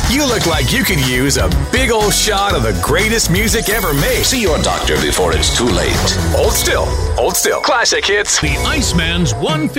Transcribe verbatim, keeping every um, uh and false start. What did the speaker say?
You look like you could use a big old shot of the greatest music ever made. See your doctor before it's too late. Hold still. Hold still. Classic hits. The Iceman's one